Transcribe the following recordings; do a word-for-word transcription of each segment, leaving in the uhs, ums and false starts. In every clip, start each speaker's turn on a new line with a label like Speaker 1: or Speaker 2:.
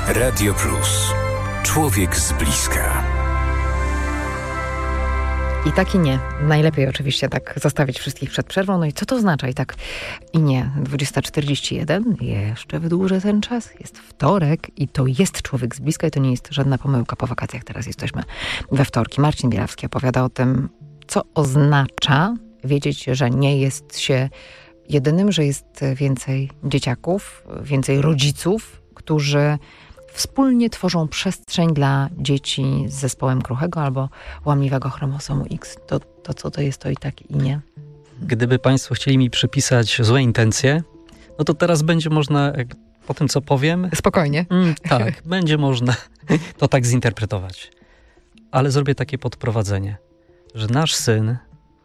Speaker 1: Radio Plus. Człowiek z bliska.
Speaker 2: I tak i nie. Najlepiej oczywiście tak zostawić wszystkich przed przerwą. No i co to oznacza? I tak i nie. dwudziesta czterdzieści jeden. Jeszcze wydłużę ten czas. Jest wtorek i to jest Człowiek z bliska i to nie jest żadna pomyłka. Po wakacjach teraz jesteśmy we wtorki. Marcin Bielawski opowiada o tym, co oznacza wiedzieć, że nie jest się jedynym, że jest więcej dzieciaków, więcej rodziców, którzy wspólnie tworzą przestrzeń dla dzieci z zespołem kruchego albo łamliwego chromosomu X. To, to co to jest, to i tak i nie.
Speaker 3: Gdyby Państwo chcieli mi przypisać złe intencje, no to teraz będzie można, po tym co powiem...
Speaker 2: Spokojnie.
Speaker 3: Mm, tak, będzie można to tak zinterpretować. Ale zrobię takie podprowadzenie, że nasz syn,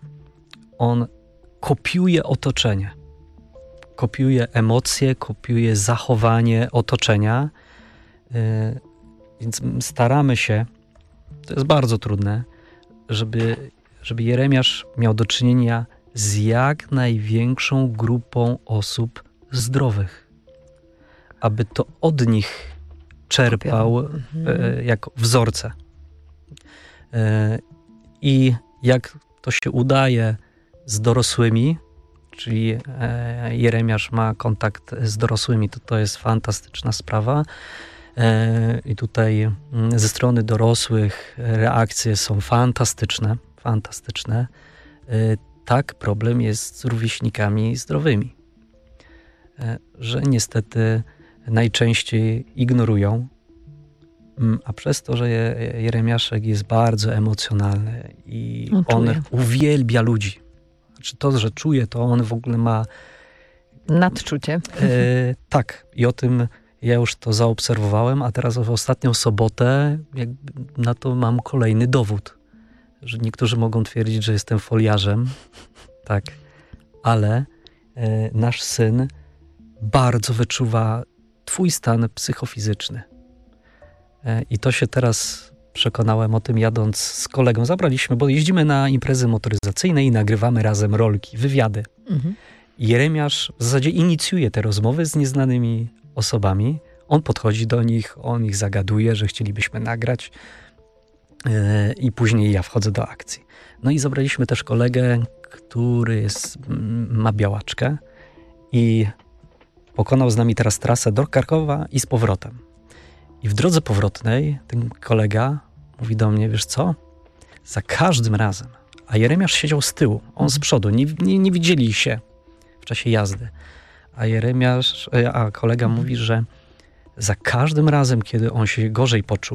Speaker 3: on kopiuje otoczenie. Kopiuje emocje, kopiuje zachowanie otoczenia. Yy, więc staramy się, to jest bardzo trudne, żeby, żeby Jeremiasz miał do czynienia z jak największą grupą osób zdrowych. Aby to od nich czerpał yy, jako wzorce. Yy, I jak to się udaje z dorosłymi, czyli e, Jeremiasz ma kontakt z dorosłymi, to to jest fantastyczna sprawa. E, I tutaj m, ze strony dorosłych reakcje są fantastyczne, fantastyczne. E, tak, problem jest z rówieśnikami zdrowymi, e, że niestety najczęściej ignorują, m, a przez to, że Je, Jeremiaszek jest bardzo emocjonalny i on, on uwielbia ludzi. Znaczy to, że czuje, to on w ogóle ma...
Speaker 2: Nadczucie. E,
Speaker 3: tak. I o tym ja już to zaobserwowałem, a teraz w ostatnią sobotę jakby na to mam kolejny dowód. Że niektórzy mogą twierdzić, że jestem foliarzem. Tak. Ale e, nasz syn bardzo wyczuwa twój stan psychofizyczny. E, I to się teraz... Przekonałem o tym jadąc z kolegą. Zabraliśmy, bo jeździmy na imprezy motoryzacyjne i nagrywamy razem rolki, wywiady. Mhm. Jeremiasz w zasadzie inicjuje te rozmowy z nieznanymi osobami. On podchodzi do nich, on ich zagaduje, że chcielibyśmy nagrać yy, i później ja wchodzę do akcji. No i zabraliśmy też kolegę, który jest, ma białaczkę i pokonał z nami teraz trasę do Krakowa i z powrotem. I w drodze powrotnej ten kolega mówi do mnie, wiesz co, za każdym razem, a Jeremiasz siedział z tyłu, on z przodu, nie, nie, nie widzieli się w czasie jazdy, a Jeremiasz, a kolega mhm. mówi, że za każdym razem, kiedy on się gorzej poczuł,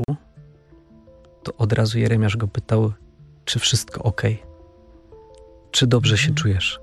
Speaker 3: to od razu Jeremiasz go pytał, czy wszystko okej, czy dobrze mhm. się czujesz.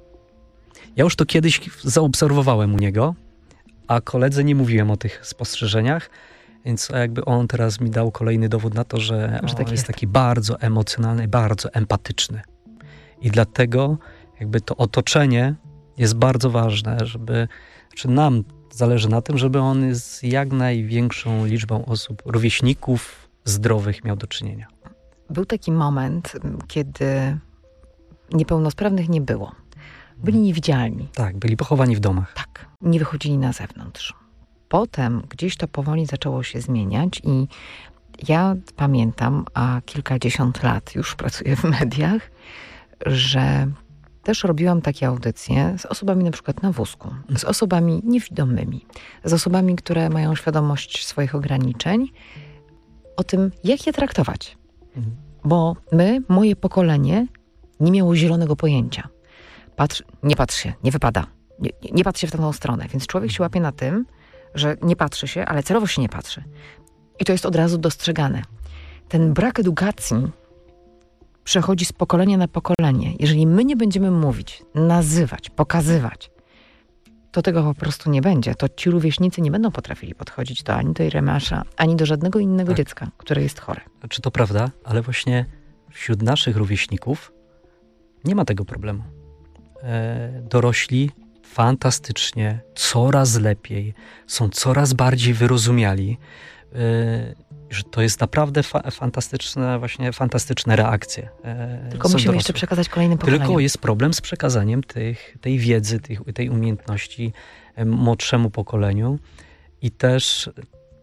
Speaker 3: Ja już to kiedyś zaobserwowałem u niego, a koledze nie mówiłem o tych spostrzeżeniach, więc jakby on teraz mi dał kolejny dowód na to, że, że on tak jest, jest taki bardzo emocjonalny, bardzo empatyczny. I dlatego jakby to otoczenie jest bardzo ważne, żeby, znaczy nam zależy na tym, żeby on z jak największą liczbą osób, rówieśników zdrowych miał do czynienia.
Speaker 2: Był taki moment, kiedy niepełnosprawnych nie było. Byli niewidzialni.
Speaker 3: Tak, byli pochowani w domach.
Speaker 2: Tak, nie wychodzili na zewnątrz. Potem gdzieś to powoli zaczęło się zmieniać i ja pamiętam, a kilkadziesiąt lat już pracuję w mediach, że też robiłam takie audycje z osobami na przykład na wózku, z osobami niewidomymi, z osobami, które mają świadomość swoich ograniczeń, o tym, jak je traktować. Mhm. Bo my, moje pokolenie, nie miało zielonego pojęcia. Patrz, nie patrz się, nie wypada. Nie, nie patrz się w tamtą stronę. Więc człowiek się łapie na tym, że nie patrzy się, ale celowo się nie patrzy. I to jest od razu dostrzegane. Ten brak edukacji przechodzi z pokolenia na pokolenie. Jeżeli my nie będziemy mówić, nazywać, pokazywać, to tego po prostu nie będzie. To ci rówieśnicy nie będą potrafili podchodzić do ani do Jeremiasza, ani do żadnego innego tak. dziecka, które jest chore.
Speaker 3: Czy to prawda? Ale właśnie wśród naszych rówieśników nie ma tego problemu. E, dorośli fantastycznie, coraz lepiej, są coraz bardziej wyrozumiali, yy, że to jest naprawdę fa- fantastyczne, właśnie fantastyczne reakcje. Yy,
Speaker 2: Tylko musimy dorosłych. jeszcze przekazać kolejnym pokoleniom.
Speaker 3: Tylko jest problem z przekazaniem tych, tej wiedzy, tych, tej umiejętności yy, młodszemu pokoleniu i też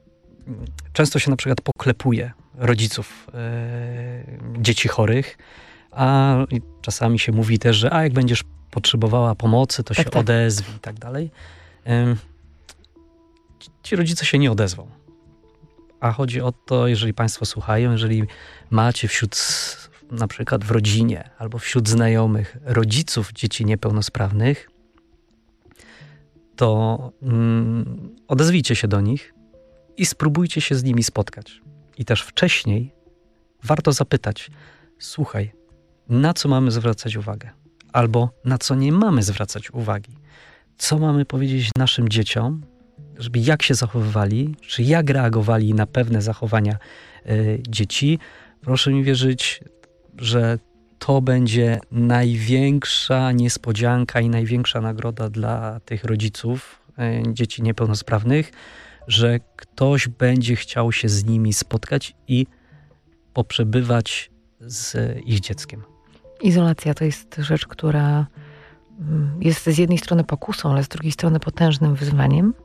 Speaker 3: często się na przykład poklepuje rodziców e, dzieci chorych, a czasami się mówi też, że a jak będziesz potrzebowała pomocy, to
Speaker 2: tak,
Speaker 3: się
Speaker 2: tak.
Speaker 3: odezwij i tak dalej. E, ci rodzice się nie odezwą. A chodzi o to, jeżeli państwo słuchają, jeżeli macie wśród, na przykład w rodzinie albo wśród znajomych rodziców dzieci niepełnosprawnych, to mm, odezwijcie się do nich i spróbujcie się z nimi spotkać. I też wcześniej warto zapytać, słuchaj, na co mamy zwracać uwagę? Albo na co nie mamy zwracać uwagi? Co mamy powiedzieć naszym dzieciom, żeby jak się zachowywali, czy jak reagowali na pewne zachowania y, dzieci? Proszę mi wierzyć, że to będzie największa niespodzianka i największa nagroda dla tych rodziców y, dzieci niepełnosprawnych, że ktoś będzie chciał się z nimi spotkać i poprzebywać z ich dzieckiem.
Speaker 2: Izolacja to jest rzecz, która jest z jednej strony pokusą, ale z drugiej strony potężnym wyzwaniem.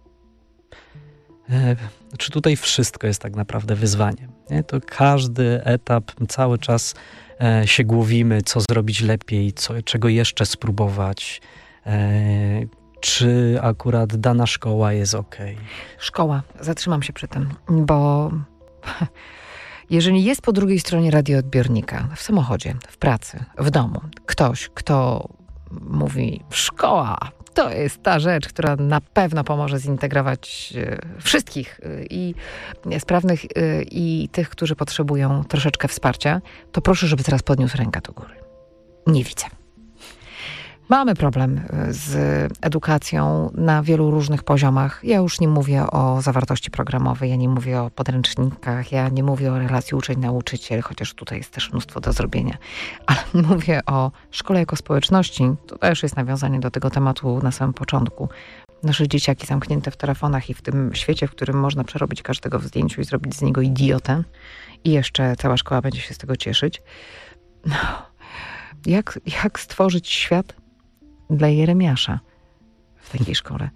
Speaker 3: E, czy tutaj wszystko jest tak naprawdę wyzwaniem? Nie? To każdy etap, cały czas e, się głowimy, co zrobić lepiej, co, czego jeszcze spróbować, e, czy akurat dana szkoła jest okej.
Speaker 2: Szkoła, zatrzymam się przy tym, bo jeżeli jest po drugiej stronie radioodbiornika, w samochodzie, w pracy, w domu, ktoś, kto mówi, szkoła to jest ta rzecz, która na pewno pomoże zintegrować wszystkich i sprawnych, i tych, którzy potrzebują troszeczkę wsparcia, to proszę, żeby teraz podniósł rękę do góry. Nie widzę. Mamy problem z edukacją na wielu różnych poziomach. Ja już nie mówię o zawartości programowej, ja nie mówię o podręcznikach, ja nie mówię o relacji uczeń-nauczyciel, chociaż tutaj jest też mnóstwo do zrobienia. Ale mówię o szkole jako społeczności. To też jest nawiązanie do tego tematu na samym początku. Nasze dzieciaki zamknięte w telefonach i w tym świecie, w którym można przerobić każdego w zdjęciu i zrobić z niego idiotę. I jeszcze cała szkoła będzie się z tego cieszyć. No, jak, jak stworzyć świat dla Jeremiasza w takiej szkole?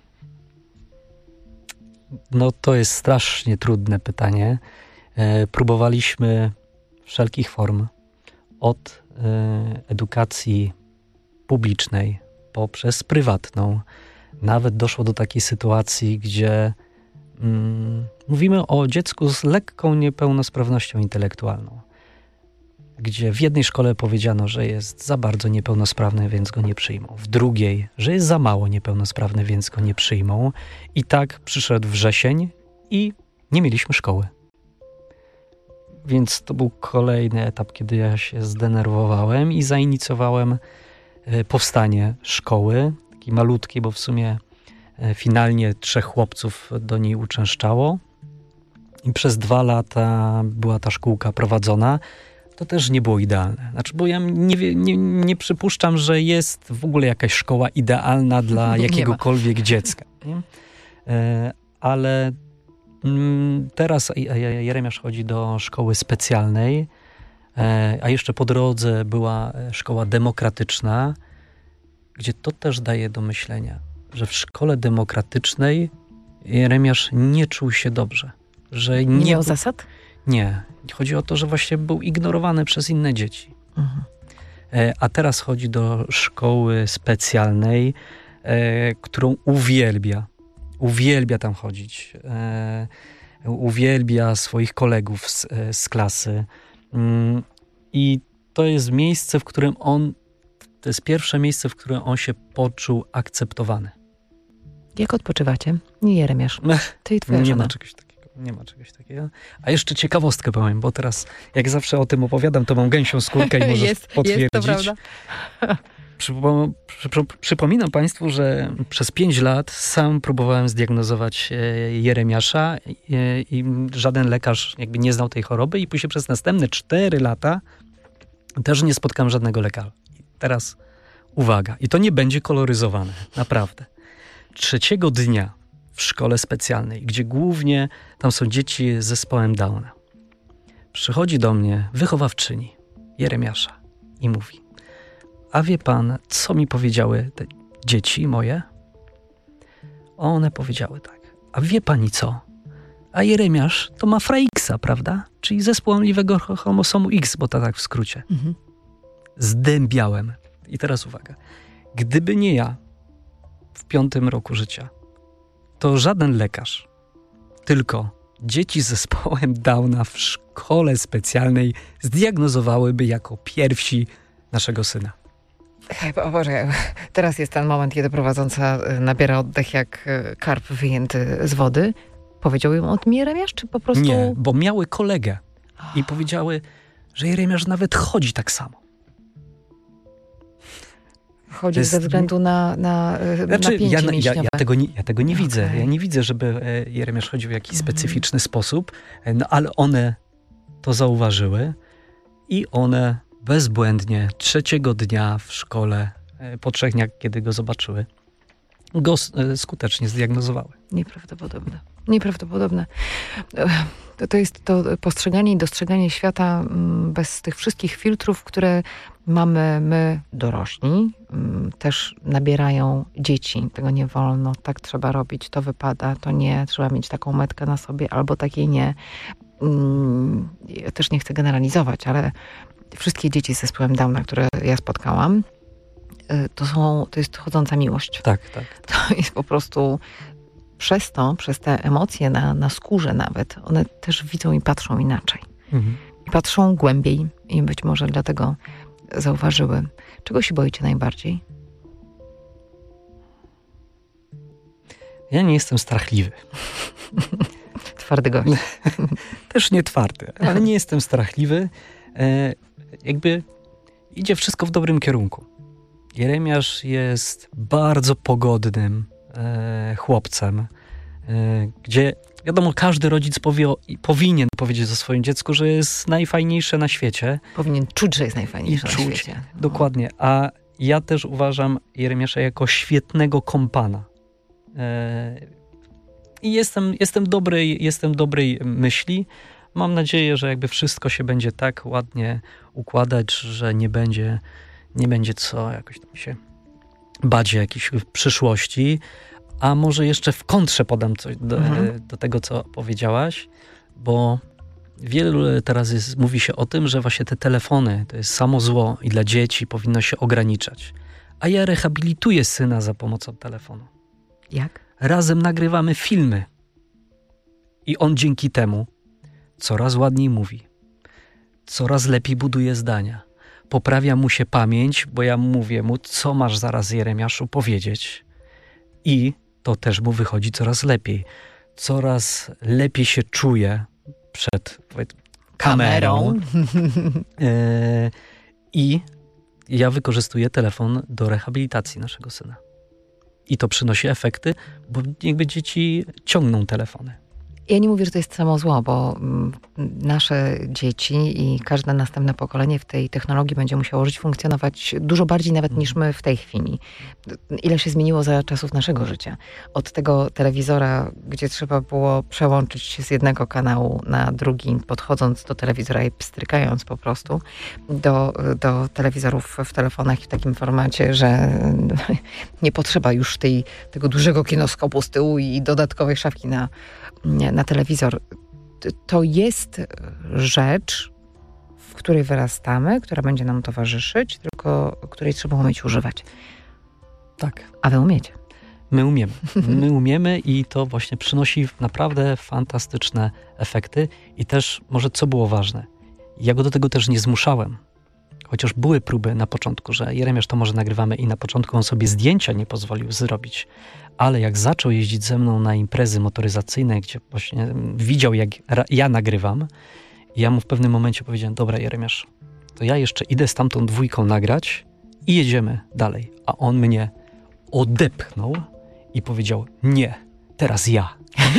Speaker 3: No to jest strasznie trudne pytanie. E, próbowaliśmy wszelkich form, od e, edukacji publicznej poprzez prywatną. Nawet doszło do takiej sytuacji, gdzie mm, mówimy o dziecku z lekką niepełnosprawnością intelektualną, gdzie w jednej szkole powiedziano, że jest za bardzo niepełnosprawny, więc go nie przyjmą. W drugiej, że jest za mało niepełnosprawny, więc go nie przyjmą. I tak przyszedł wrzesień i nie mieliśmy szkoły. Więc to był kolejny etap, kiedy ja się zdenerwowałem i zainicjowałem powstanie szkoły, takiej malutkiej, bo w sumie finalnie trzech chłopców do niej uczęszczało. I przez dwa lata była ta szkółka prowadzona. To też nie było idealne. Znaczy, bo ja nie, nie, nie przypuszczam, że jest w ogóle jakaś szkoła idealna dla jakiegokolwiek dziecka. Nie? E, ale mm, teraz Jeremiasz chodzi do szkoły specjalnej, e, a jeszcze po drodze była szkoła demokratyczna, gdzie to też daje do myślenia, że w szkole demokratycznej Jeremiasz nie czuł się dobrze. Że nie,
Speaker 2: nie miał zasad?
Speaker 3: Nie. Chodzi o to, że właśnie był ignorowany przez inne dzieci.
Speaker 2: Mhm.
Speaker 3: E, a teraz chodzi do szkoły specjalnej, e, którą uwielbia. Uwielbia tam chodzić. E, uwielbia swoich kolegów z, e, z klasy. Mm, I to jest miejsce, w którym on, to jest pierwsze miejsce, w którym on się poczuł akceptowany.
Speaker 2: Jak odpoczywacie? Nie, Jeremiasz. Ty i twoja
Speaker 3: Nie
Speaker 2: żona.
Speaker 3: ma czegoś takiego. Nie ma czegoś takiego. A jeszcze ciekawostkę powiem, bo teraz jak zawsze o tym opowiadam, to mam gęsią skórkę i możesz
Speaker 2: jest,
Speaker 3: potwierdzić.
Speaker 2: Jest to prawda.
Speaker 3: Przypo, przy, przypominam Państwu, że przez pięć lat sam próbowałem zdiagnozować Jeremiasza i, i żaden lekarz jakby nie znał tej choroby i później przez następne cztery lata też nie spotkałem żadnego lekarza. I teraz uwaga, i to nie będzie koloryzowane, naprawdę. Trzeciego dnia w szkole specjalnej, gdzie głównie tam są dzieci z zespołem Downa, przychodzi do mnie wychowawczyni Jeremiasza i mówi: a wie pan, co mi powiedziały te dzieci moje? One powiedziały tak: a wie pani co? A Jeremiasz to ma Fra-Xa, prawda? Czyli zespół łamliwego chromosomu X, bo to tak w skrócie.
Speaker 2: Mhm.
Speaker 3: Zdębiałem. I teraz uwaga. Gdyby nie ja w piątym roku życia, to żaden lekarz, tylko dzieci z zespołem Downa w szkole specjalnej zdiagnozowałyby jako pierwsi naszego syna.
Speaker 2: O Boże, teraz jest ten moment, kiedy prowadząca nabiera oddech jak karp wyjęty z wody. Powiedział ją o tym Jeremiasz, czy po prostu...
Speaker 3: Nie, bo miały kolegę i powiedziały, że Jeremiasz nawet chodzi tak samo.
Speaker 2: Chodzi
Speaker 3: jest...
Speaker 2: ze względu na, na
Speaker 3: znaczy,
Speaker 2: napięcie
Speaker 3: ja,
Speaker 2: mięśniowe.
Speaker 3: Ja, ja tego nie, ja tego nie
Speaker 2: Okay.
Speaker 3: widzę. Ja nie widzę, żeby Jeremiasz chodził w jakiś specyficzny mm. sposób, no, ale one to zauważyły i one bezbłędnie trzeciego dnia w szkole, po trzech dniach, kiedy go zobaczyły, go skutecznie zdiagnozowały.
Speaker 2: Nieprawdopodobne. Nieprawdopodobne. To, to jest to postrzeganie i dostrzeganie świata bez tych wszystkich filtrów, które mamy my dorośli. Też nabierają dzieci. Tego nie wolno, tak trzeba robić, to wypada, to nie. Trzeba mieć taką metkę na sobie albo takiej nie. Ja też nie chcę generalizować, ale wszystkie dzieci z zespołem Downa, które ja spotkałam, to są, to jest chodząca miłość.
Speaker 3: Tak, tak.
Speaker 2: To jest po prostu przez to, przez te emocje na, na skórze nawet, one też widzą i patrzą inaczej. Mhm. I patrzą głębiej i być może dlatego zauważyły. Czego się boicie najbardziej?
Speaker 3: Ja nie jestem strachliwy.
Speaker 2: Twardy gość.
Speaker 3: Też nie twardy, ale nie jestem strachliwy. E, jakby idzie wszystko w dobrym kierunku. Jeremiasz jest bardzo pogodnym e, chłopcem, e, gdzie wiadomo, każdy rodzic powie, powinien powiedzieć o swoim dziecku, że jest najfajniejsze na świecie.
Speaker 2: Powinien czuć, że jest najfajniejsze na
Speaker 3: czuć,
Speaker 2: świecie. No.
Speaker 3: Dokładnie. A ja też uważam Jeremiasza jako świetnego kompana. E, I jestem, jestem, dobrej, jestem dobrej myśli. Mam nadzieję, że jakby wszystko się będzie tak ładnie układać, że nie będzie, nie będzie co jakoś tam się bać jakiejś przyszłości. A może jeszcze w kontrze podam coś do, mhm. do tego, co powiedziałaś, bo wielu teraz jest, mówi się o tym, że właśnie te telefony to jest samo zło i dla dzieci powinno się ograniczać. A ja rehabilituję syna za pomocą telefonu.
Speaker 2: Jak?
Speaker 3: Razem nagrywamy filmy. I on dzięki temu coraz ładniej mówi. Coraz lepiej buduje zdania. Poprawia mu się pamięć, bo ja mówię mu, co masz zaraz, Jeremiaszu, powiedzieć. I to też mu wychodzi coraz lepiej. Coraz lepiej się czuje przed kamerą. e, I ja wykorzystuję telefon do rehabilitacji naszego syna. I to przynosi efekty, bo jakby dzieci ciągną telefony.
Speaker 2: Ja nie mówię, że to jest samo zło, bo nasze dzieci i każde następne pokolenie w tej technologii będzie musiało żyć, funkcjonować dużo bardziej nawet niż my w tej chwili. Ile się zmieniło za czasów naszego życia. Od tego telewizora, gdzie trzeba było przełączyć się z jednego kanału na drugi, podchodząc do telewizora i pstrykając po prostu, do, do telewizorów w telefonach w takim formacie, że nie potrzeba już tej, tego dużego kinoskopu z tyłu i dodatkowej szafki na na telewizor. To jest rzecz, w której wyrastamy, która będzie nam towarzyszyć, tylko której trzeba umieć używać.
Speaker 3: Tak.
Speaker 2: A wy umiecie.
Speaker 3: My umiemy. My umiemy i to właśnie przynosi naprawdę fantastyczne efekty. I też może co było ważne, ja go do tego też nie zmuszałem. Chociaż były próby na początku, że Jeremiasz, to może nagrywamy i na początku on sobie zdjęcia nie pozwolił zrobić. Ale jak zaczął jeździć ze mną na imprezy motoryzacyjne, gdzie właśnie widział, jak ja nagrywam, ja mu w pewnym momencie powiedziałem, dobra Jeremiasz, to ja jeszcze idę z tamtą dwójką nagrać i jedziemy dalej. A on mnie odepchnął i powiedział, nie, teraz ja.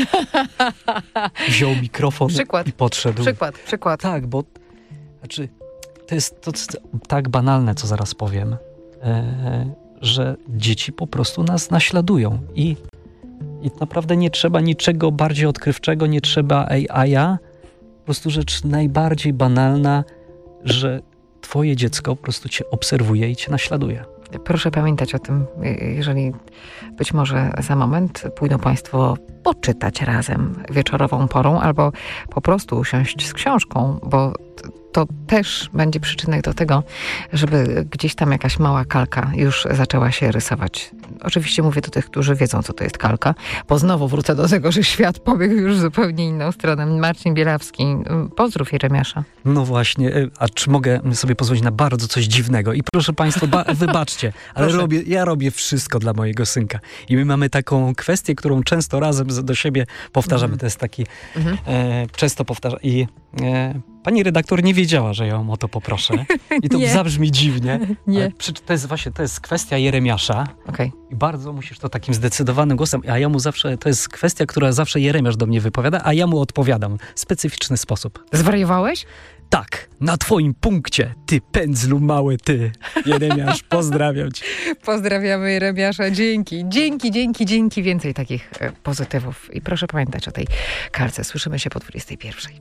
Speaker 3: Wziął mikrofon
Speaker 2: przykład,
Speaker 3: i podszedł.
Speaker 2: Przykład, przykład.
Speaker 3: Tak, bo znaczy, to jest to, to tak banalne, co zaraz powiem, e, że dzieci po prostu nas naśladują i, i naprawdę nie trzeba niczego bardziej odkrywczego, nie trzeba A I-a. Po prostu rzecz najbardziej banalna, że twoje dziecko po prostu cię obserwuje i cię naśladuje.
Speaker 2: proszę pamiętać o tym, jeżeli być może za moment pójdą Państwo poczytać razem wieczorową porą albo po prostu usiąść z książką, bo to też będzie przyczynek do tego, żeby gdzieś tam jakaś mała kalka już zaczęła się rysować. Oczywiście mówię do tych, którzy wiedzą, co to jest kalka, bo znowu wrócę do tego, że świat pobiegł już zupełnie inną stronę. Marcin Bielawski, pozdrów Jeremiasza.
Speaker 3: No właśnie, a czy mogę sobie pozwolić na bardzo coś dziwnego? I proszę Państwa, ba- wybaczcie, ale robię, ja robię wszystko dla mojego synka. I my mamy taką kwestię, którą często razem do siebie powtarzamy. Mm. To jest taki, mm. e, często powtarzam. I e, pani redaktor nie wiedziała, że ją o to poproszę. I to zabrzmi dziwnie. Nie. Przy, to jest właśnie, to jest kwestia Jeremiasza.
Speaker 2: Okay.
Speaker 3: I bardzo musisz to takim zdecydowanym głosem, a ja mu zawsze, to jest kwestia, która zawsze Jeremiasz do mnie wypowiada, a ja mu odpowiadam w specyficzny sposób.
Speaker 2: Zwariowałeś?
Speaker 3: Tak, na twoim punkcie, ty pędzlu mały ty. Jeremiasz, pozdrawiam cię.
Speaker 2: Pozdrawiamy Jeremiasza, dzięki, dzięki, dzięki, dzięki. Więcej takich e, pozytywów. I proszę pamiętać o tej kalce. Słyszymy się po dwudziestej pierwszej.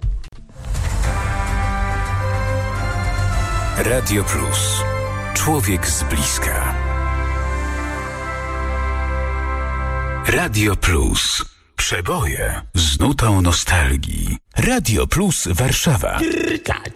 Speaker 1: Radio Plus. Człowiek z bliska. Radio Plus. Przeboje z nutą nostalgii. Radio Plus Warszawa.